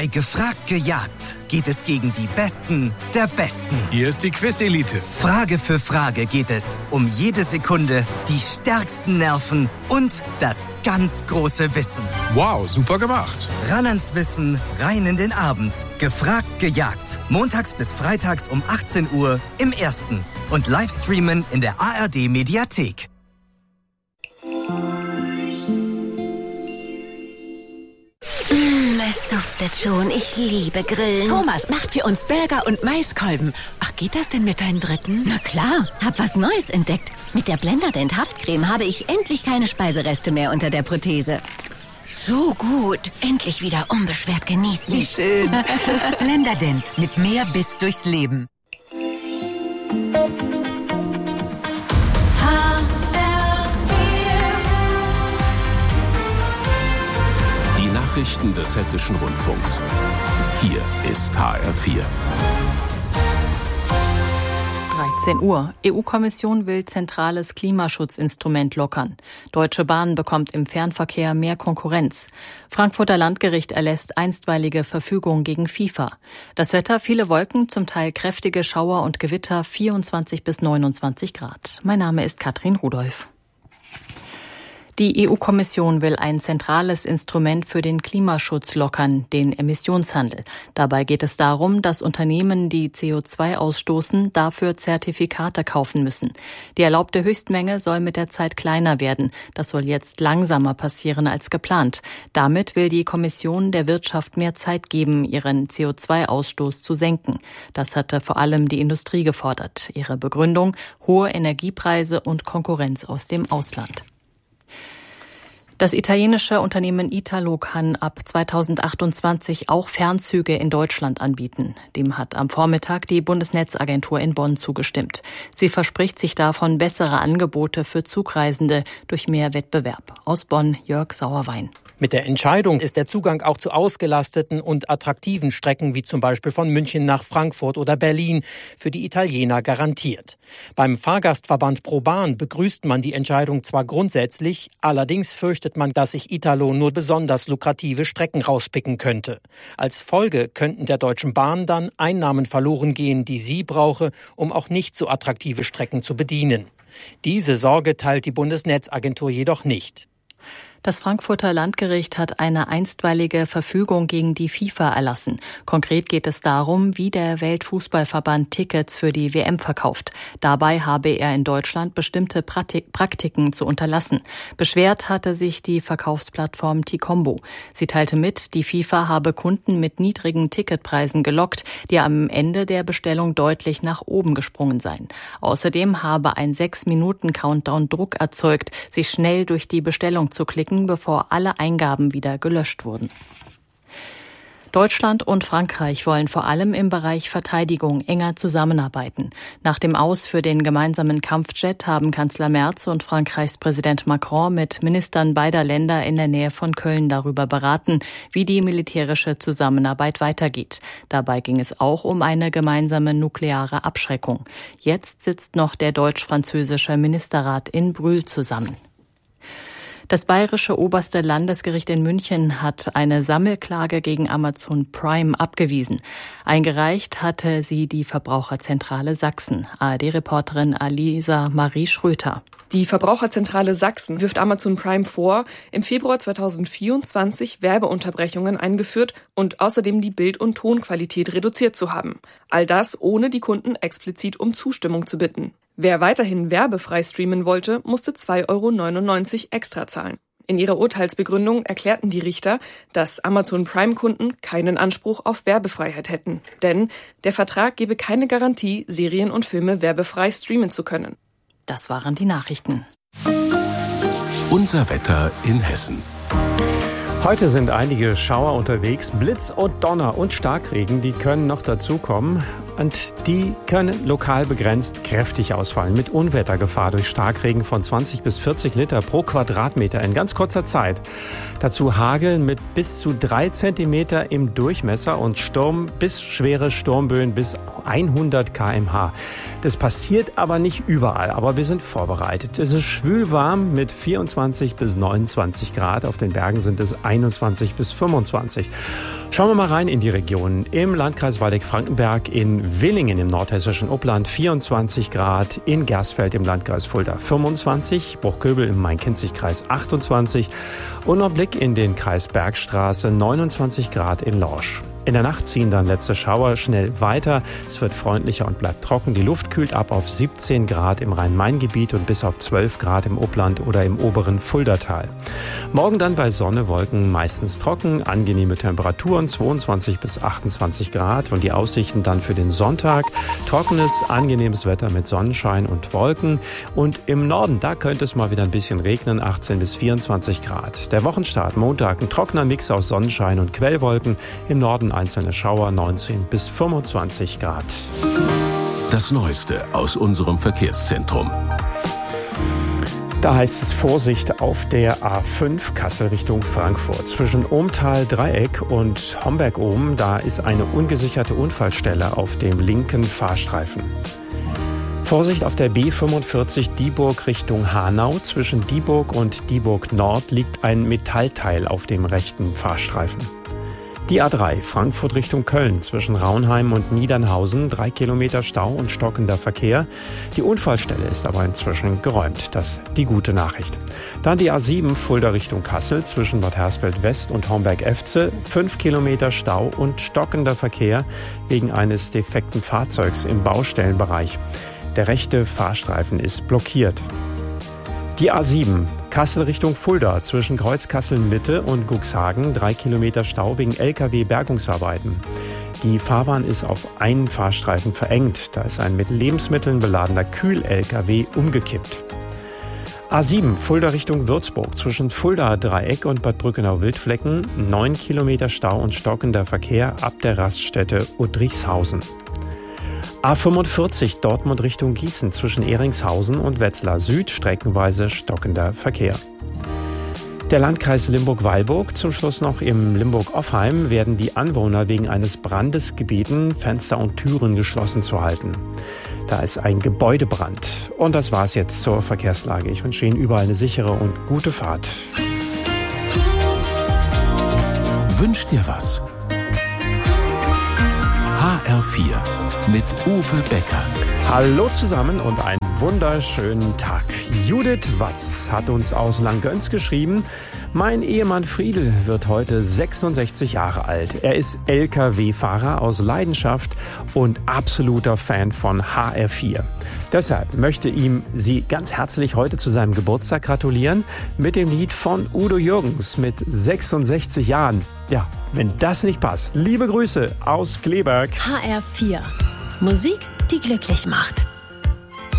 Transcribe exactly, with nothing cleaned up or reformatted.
Bei Gefragt gejagt geht es gegen die Besten der Besten. Hier ist die Quiz-Elite. Frage für Frage geht es um jede Sekunde, die stärksten Nerven und das ganz große Wissen. Wow, super gemacht. Ran ans Wissen, rein in den Abend. Gefragt gejagt. Montags bis freitags um achtzehn Uhr im Ersten. Und Livestreamen in der A R D-Mediathek. Es duftet schon. Ich liebe Grillen. Thomas macht für uns Burger und Maiskolben. Ach, geht das denn mit deinen Dritten? Na klar, hab was Neues entdeckt. Mit der Blenderdent Haftcreme habe ich endlich keine Speisereste mehr unter der Prothese. So gut. Endlich wieder unbeschwert genießen. Wie schön. Blenderdent. Mit mehr Biss durchs Leben. Nachrichten des Hessischen Rundfunks. Hier ist H R vier. dreizehn Uhr. E U-Kommission will zentrales Klimaschutzinstrument lockern. Deutsche Bahn bekommt im Fernverkehr mehr Konkurrenz. Frankfurter Landgericht erlässt einstweilige Verfügung gegen FIFA. Das Wetter, viele Wolken, zum Teil kräftige Schauer und Gewitter, vierundzwanzig bis neunundzwanzig Grad. Mein Name ist Katrin Rudolph. Die E U-Kommission will ein zentrales Instrument für den Klimaschutz lockern, den Emissionshandel. Dabei geht es darum, dass Unternehmen, die C O zwei ausstoßen, dafür Zertifikate kaufen müssen. Die erlaubte Höchstmenge soll mit der Zeit kleiner werden. Das soll jetzt langsamer passieren als geplant. Damit will die Kommission der Wirtschaft mehr Zeit geben, ihren C O zwei Ausstoß zu senken. Das hatte vor allem die Industrie gefordert. Ihre Begründung: hohe Energiepreise und Konkurrenz aus dem Ausland. Das italienische Unternehmen Italo kann ab zweitausendachtundzwanzig auch Fernzüge in Deutschland anbieten. Dem hat am Vormittag die Bundesnetzagentur in Bonn zugestimmt. Sie verspricht sich davon bessere Angebote für Zugreisende durch mehr Wettbewerb. Aus Bonn Jörg Sauerwein. Mit der Entscheidung ist der Zugang auch zu ausgelasteten und attraktiven Strecken wie zum Beispiel von München nach Frankfurt oder Berlin für die Italiener garantiert. Beim Fahrgastverband ProBahn begrüßt man die Entscheidung zwar grundsätzlich, allerdings fürchtet man, dass sich Italo nur besonders lukrative Strecken rauspicken könnte. Als Folge könnten der Deutschen Bahn dann Einnahmen verloren gehen, die sie brauche, um auch nicht so attraktive Strecken zu bedienen. Diese Sorge teilt die Bundesnetzagentur jedoch nicht. Das Frankfurter Landgericht hat eine einstweilige Verfügung gegen die FIFA erlassen. Konkret geht es darum, wie der Weltfußballverband Tickets für die W M verkauft. Dabei habe er in Deutschland bestimmte Praktiken zu unterlassen. Beschwert hatte sich die Verkaufsplattform Ticombo. Sie teilte mit, die FIFA habe Kunden mit niedrigen Ticketpreisen gelockt, die am Ende der Bestellung deutlich nach oben gesprungen seien. Außerdem habe ein sechs Minuten Countdown Druck erzeugt, sich schnell durch die Bestellung zu klicken, bevor alle Eingaben wieder gelöscht wurden. Deutschland und Frankreich wollen vor allem im Bereich Verteidigung enger zusammenarbeiten. Nach dem Aus für den gemeinsamen Kampfjet haben Kanzler Merz und Frankreichs Präsident Macron mit Ministern beider Länder in der Nähe von Köln darüber beraten, wie die militärische Zusammenarbeit weitergeht. Dabei ging es auch um eine gemeinsame nukleare Abschreckung. Jetzt sitzt noch der deutsch-französische Ministerrat in Brühl zusammen. Das bayerische oberste Landesgericht in München hat eine Sammelklage gegen Amazon Prime abgewiesen. Eingereicht hatte sie die Verbraucherzentrale Sachsen. A R D-Reporterin Alisa Marie Schröter. Die Verbraucherzentrale Sachsen wirft Amazon Prime vor, im Februar zweitausendvierundzwanzig Werbeunterbrechungen eingeführt und außerdem die Bild- und Tonqualität reduziert zu haben. All das, ohne die Kunden explizit um Zustimmung zu bitten. Wer weiterhin werbefrei streamen wollte, musste zwei Euro neunundneunzig extra zahlen. In ihrer Urteilsbegründung erklärten die Richter, dass Amazon Prime-Kunden keinen Anspruch auf Werbefreiheit hätten. Denn der Vertrag gebe keine Garantie, Serien und Filme werbefrei streamen zu können. Das waren die Nachrichten. Unser Wetter in Hessen. Heute sind einige Schauer unterwegs. Blitz und Donner und Starkregen, die können noch dazukommen. Und die können lokal begrenzt kräftig ausfallen mit Unwettergefahr durch Starkregen von zwanzig bis vierzig Liter pro Quadratmeter in ganz kurzer Zeit. Dazu Hagel mit bis zu drei Zentimeter im Durchmesser und Sturm bis schwere Sturmböen bis hundert Kilometer pro Stunde. Das passiert aber nicht überall, aber wir sind vorbereitet. Es ist schwülwarm mit vierundzwanzig bis neunundzwanzig Grad. Auf den Bergen sind es einundzwanzig bis fünfundzwanzig. Schauen wir mal rein in die Region. Im Landkreis Waldeck-Frankenberg, in Willingen im nordhessischen Upland vierundzwanzig Grad, in Gersfeld im Landkreis Fulda fünfundzwanzig, Bruchköbel im Main-Kinzig-Kreis achtundzwanzig und noch Blick in den Kreis Bergstraße neunundzwanzig Grad in Lorsch. In der Nacht ziehen dann letzte Schauer schnell weiter. Es wird freundlicher und bleibt trocken. Die Luft kühlt ab auf siebzehn Grad im Rhein-Main-Gebiet und bis auf zwölf Grad im Upland oder im oberen Fuldatal. Morgen dann bei Sonne, Wolken meistens trocken, angenehme Temperaturen zweiundzwanzig bis achtundzwanzig Grad und die Aussichten dann für den Sonntag. Trockenes, angenehmes Wetter mit Sonnenschein und Wolken. Und im Norden, da könnte es mal wieder ein bisschen regnen, achtzehn bis vierundzwanzig Grad. Der Wochenstart Montag, ein trockener Mix aus Sonnenschein und Quellwolken. Im Norden einzelne Schauer, neunzehn bis fünfundzwanzig Grad. Das Neueste aus unserem Verkehrszentrum. Da heißt es Vorsicht auf der A fünf Kassel Richtung Frankfurt. Zwischen Ohmtal Dreieck und Homberg-Ohm, da ist eine ungesicherte Unfallstelle auf dem linken Fahrstreifen. Vorsicht auf der B fünfundvierzig Dieburg Richtung Hanau. Zwischen Dieburg und Dieburg Nord liegt ein Metallteil auf dem rechten Fahrstreifen. Die A drei Frankfurt Richtung Köln zwischen Raunheim und Niedernhausen, drei Kilometer Stau und stockender Verkehr. Die Unfallstelle ist aber inzwischen geräumt. Das ist die gute Nachricht. Dann die A sieben Fulda Richtung Kassel zwischen Bad Hersfeld West und Homberg-Efze, fünf Kilometer Stau und stockender Verkehr wegen eines defekten Fahrzeugs im Baustellenbereich. Der rechte Fahrstreifen ist blockiert. Die A sieben Kassel Richtung Fulda zwischen Kreuz Kassel Mitte und Cuxhagen, drei Kilometer Stau wegen L K W-Bergungsarbeiten. Die Fahrbahn ist auf einen Fahrstreifen verengt. Da ist ein mit Lebensmitteln beladener Kühl-L K W umgekippt. A sieben Fulda Richtung Würzburg zwischen Fulda Dreieck und Bad Brückenau-Wildflecken, neun Kilometer Stau und stockender Verkehr ab der Raststätte Udrichshausen. A fünfundvierzig Dortmund Richtung Gießen zwischen Ehringshausen und Wetzlar Süd, streckenweise stockender Verkehr. Der Landkreis Limburg-Weilburg, zum Schluss noch im Limburg-Offheim, werden die Anwohner wegen eines Brandes gebeten, Fenster und Türen geschlossen zu halten. Da ist ein Gebäudebrand. Und das war's jetzt zur Verkehrslage. Ich wünsche Ihnen überall eine sichere und gute Fahrt. Wünsch dir was? H R vier mit Uwe Becker. Hallo zusammen und einen wunderschönen Tag. Judith Watz hat uns aus Langgöns geschrieben: Mein Ehemann Friedel wird heute sechsundsechzig Jahre alt. Er ist L K W-Fahrer aus Leidenschaft und absoluter Fan von H R vier. Deshalb möchte ihm sie ganz herzlich heute zu seinem Geburtstag gratulieren mit dem Lied von Udo Jürgens mit sechsundsechzig Jahren. Ja, wenn das nicht passt. Liebe Grüße aus Kleberg. H R vier. Musik, die glücklich macht.